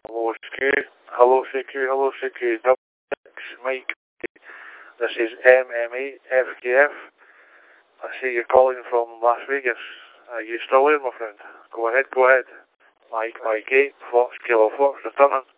Hello CQ, hello CQ, hello CQ, double six, Mike. This is MMA FKF. I see you're calling from Las Vegas. Are you still there, my friend? Go ahead, go ahead. Mike 8, Fox, Kilo Fox, returning.